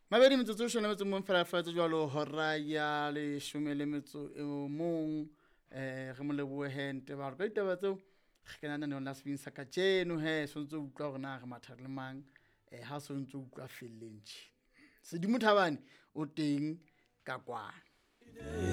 Mabedi metsotso shona metso mong fela fatse jwalo hora ya 11 re mo lebohe hente ba re ditaba tseo re kenana ne la swing sa ka tseno so ntse utlwa hore na re mathare le mang ha so ntse utlwa fellentse Sedimo Thabane o teng ka kwana.